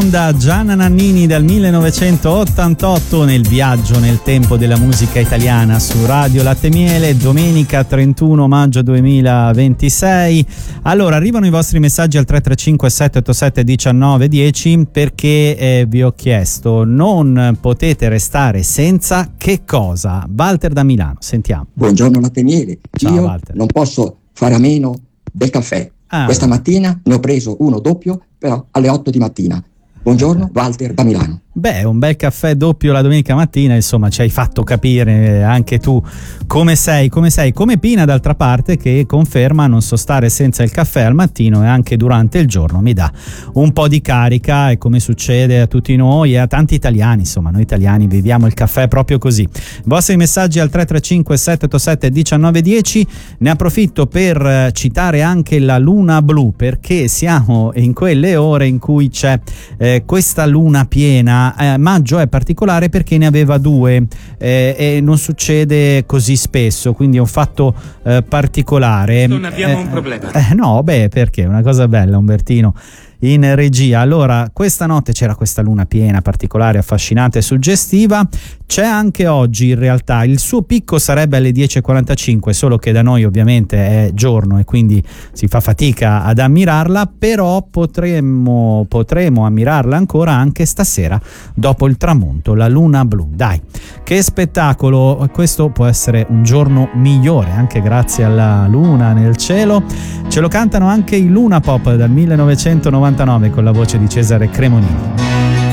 onda Gianna Nannini dal 1988 nel viaggio nel tempo della musica italiana su Radio Latte Miele, domenica 31 maggio 2026. Allora, arrivano i vostri messaggi al 335 787 1910 perché vi ho chiesto: non potete restare senza che cosa? Walter da Milano, sentiamo. Buongiorno Latte Miele. Ciao, io Walter. non posso fare a meno del caffè. Questa mattina ne ho preso uno doppio, però alle 8 di mattina. Buongiorno, Walter da Milano. Beh, un bel caffè doppio la domenica mattina, insomma, ci hai fatto capire anche tu come sei, come Pina d'altra parte, che conferma non so stare senza il caffè al mattino e anche durante il giorno mi dà un po' di carica, e come succede a tutti noi e a tanti italiani, insomma, noi italiani viviamo il caffè proprio così. I vostri messaggi al 335 787 1910, ne approfitto per citare anche la luna blu, perché siamo in quelle ore in cui c'è questa luna piena. Maggio è particolare perché ne aveva due e non succede così spesso, quindi è un fatto particolare. Non abbiamo un problema. No, beh, perché? Una cosa bella, Umbertino in regia. Allora, questa notte c'era questa luna piena particolare, affascinante e suggestiva. C'è anche oggi, in realtà il suo picco sarebbe alle 10:45, solo che da noi ovviamente è giorno e quindi si fa fatica ad ammirarla, però potremmo ammirarla ancora anche stasera dopo il tramonto, la luna blu. Dai, che spettacolo! Questo può essere un giorno migliore anche grazie alla luna nel cielo. Ce lo cantano anche i Luna Pop dal 1999 con la voce di Cesare Cremonini.